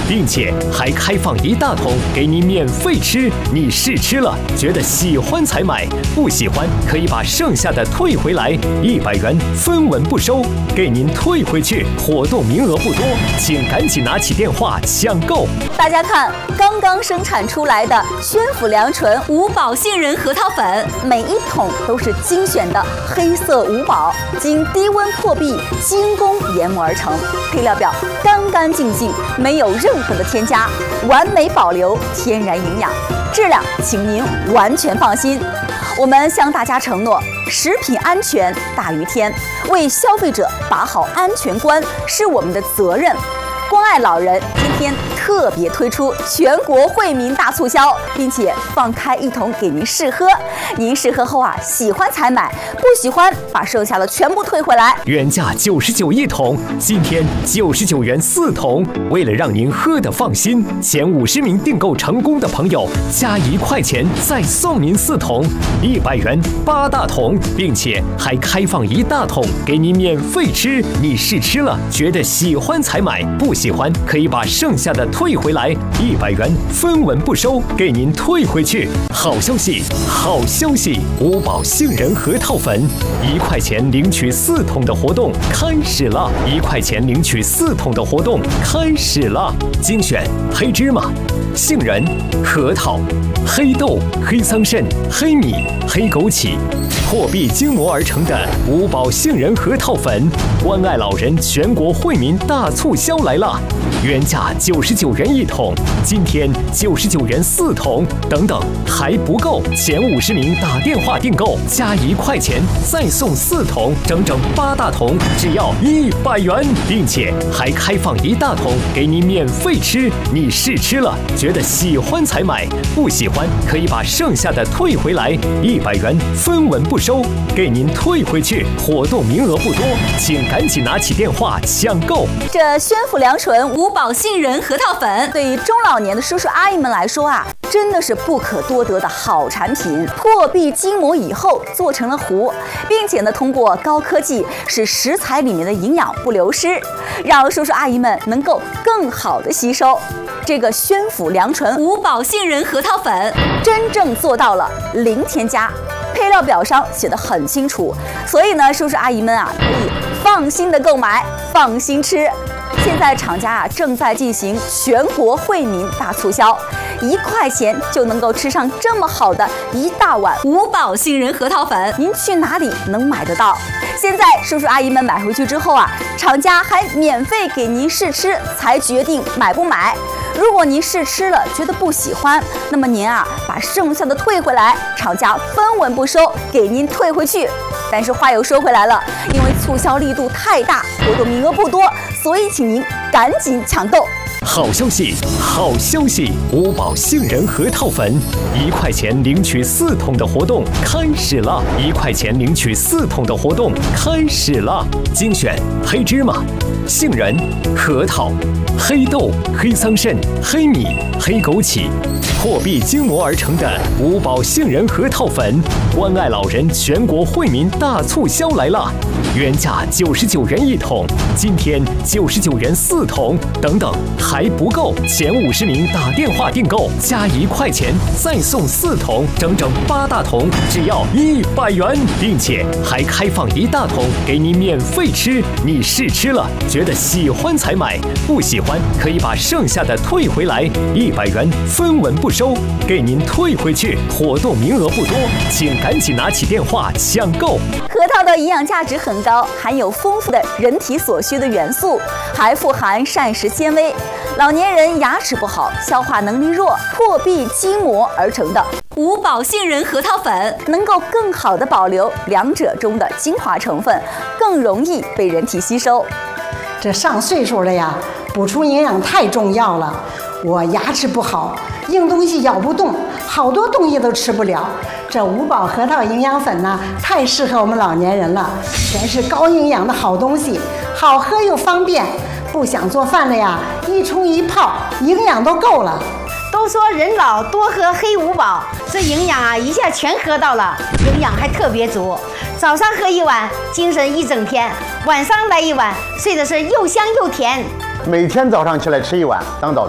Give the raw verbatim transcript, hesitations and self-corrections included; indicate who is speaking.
Speaker 1: 并且还开放一大桶给你免费吃。你试吃了，觉得喜欢才买，不喜欢可以把剩下的退回来，一百元分文不收，给您退回去。活动名额不多，请赶紧拿起电话抢购。
Speaker 2: 大家看，刚刚生产出来的宣府良醇五宝杏仁核桃粉，每一桶都是精选的黑色五宝，经低温破壁精工研磨而成，配料表干干净净，没有任何的添加，完美保留天然营养，质量请您完全放心。我们向大家承诺，食品安全大于天，为消费者把好安全关是我们的责任。关爱老人今天特别推出全国惠民大促销，并且放开一桶给您试喝。您试喝后啊，喜欢才买，不喜欢把剩下的全部退回来。
Speaker 1: 原价九十九一桶，今天九十九元四桶。为了让您喝得放心，前五十名订购成功的朋友加一块钱再送您四桶，一百元八大桶，并且还开放一大桶给您免费吃。你试吃了，觉得喜欢才买，不喜欢可以把剩下的退回来，一百元分文不收，给您退回去。好消息，好消息！五宝杏仁核桃粉一块钱领取四桶的活动开始了，一块钱领取四桶的活动开始了。精选黑芝麻、杏仁、核桃、黑豆、黑桑葚、黑米、黑枸杞，破壁精磨而成的五宝杏仁核桃粉，关爱老人全国惠民大促销来了！原价九十九元一桶，今天九十九元四桶，等等还不够，前五十名打电话订购加一块钱再送四桶，整整八大桶，只要一百元，并且还开放一大桶给你免费吃。你试吃了，觉得喜欢才买，不喜欢可以把剩下的退回来，一百元分文不收，给您退回去。活动名额不多，请赶紧拿起电话抢购。
Speaker 2: 这宣府良醇五宝杏仁核桃粉，对于中老年的叔叔阿姨们来说啊，真的是不可多得的好产品。破壁精磨以后做成了糊，并且呢，通过高科技使食材里面的营养不流失，让叔叔阿姨们能够更好的吸收。这个宣府良醇五宝杏仁核桃粉真正做到了零添加，配料表上写得很清楚，所以呢，叔叔阿姨们啊可以放心的购买，放心吃。现在厂家啊正在进行全国惠民大促销，一块钱就能够吃上这么好的一大碗五宝杏仁核桃粉，您去哪里能买得到？现在叔叔阿姨们买回去之后啊，厂家还免费给您试吃，才决定买不买。如果您试吃了觉得不喜欢，那么您啊把剩下的退回来，厂家分文不收，给您退回去。但是话又说回来了，因为促销力度太大，活动名额不多，所以请您赶紧抢购。
Speaker 1: 好消息，好消息！五宝杏仁核桃粉一块钱领取四桶的活动开始了，一块钱领取四桶的活动开始了。精选黑芝麻、杏仁、核桃、黑豆、黑桑葚、黑米、黑枸杞，破壁精磨而成的五宝杏仁核桃粉，关爱老人全国惠民大促销来了！原价九十九元一桶，今天九十九元四桶，等等还不够，前五十名打电话订购加一块钱再送四桶，整整八大桶，只要一百元，并且还开放一大桶给你免费吃。你试吃了，觉得喜欢才买，不喜欢可以把剩下的退回来，一百元分文不收，给您退回去。活动名额不多，请赶紧拿起电话抢购。
Speaker 2: 核桃的营养价值很高，含有丰富的人体所需的元素，还富含膳食纤维。老年人牙齿不好、消化能力弱、破壁筋膜而成的五宝杏仁核桃粉，能够更好的保留两者中的精华成分，更容易被人体吸收。
Speaker 3: 这上岁数了呀，补充营养太重要了。我牙齿不好，硬东西咬不动，好多东西都吃不了。这五宝核桃营养粉呢，太适合我们老年人了，全是高营养的好东西，好喝又方便。不想做饭了呀，一冲一泡，营养都够了。
Speaker 4: 都说人老多喝黑五宝，这营养啊一下全喝到了，营养还特别足。早上喝一碗，精神一整天；晚上来一碗，睡的是又香又甜。
Speaker 5: 每天早上起来吃一碗，当早